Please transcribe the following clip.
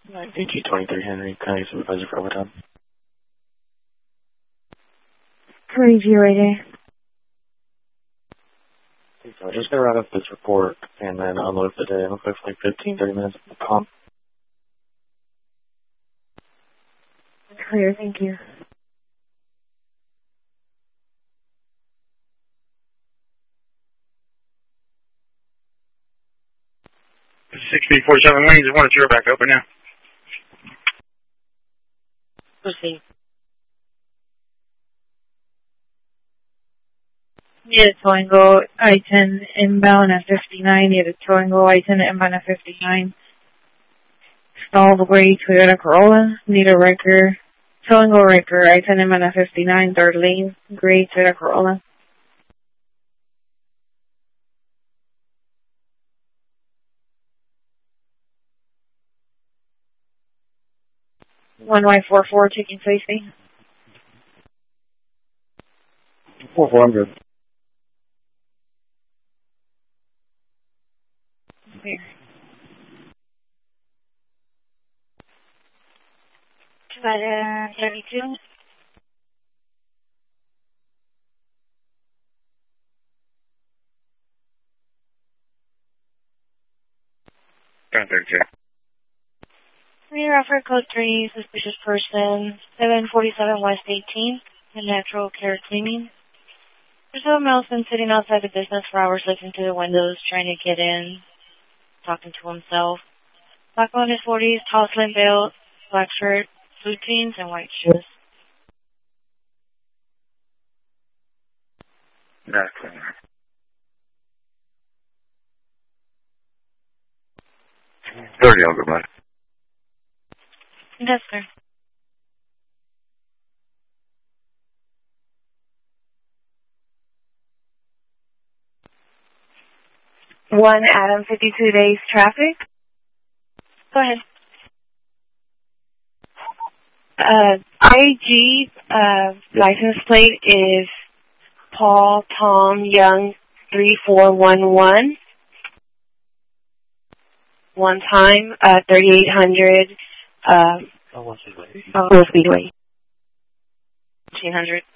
AG-23 Henry, County Supervisor for overtime. Crazy right there. So I'm just going to write up this report and then unload the day. It'll take like 15-30 minutes at the pump. Clear, thank you. This is 6047 Wings. I wanted to back open now. Proceed. Near Toingo, I-10 inbound at 59. Near the Toingo, I-10 inbound at 59. Stalled gray Toyota Corolla. Need a wrecker. Toingo wrecker, I-10 inbound at 59. Third lane, gray Toyota Corolla. One Y44 taking safety. 44, I'm good. Here. 32. Turn 32. We offer code 3, suspicious person, 747 West 18th, in Natural Care Cleaning. There's someone else been sitting outside the business for hours looking through the windows, trying to get in, talking to himself. Black on his 40s, tall slim build, black shirt, blue jeans, and white shoes. That's 30 on good, man. Yes, sir. One Adam, 52 days traffic. Go ahead. IG license plate is Paul Tom Young 3411. One time, 3800 Speedway. 1800.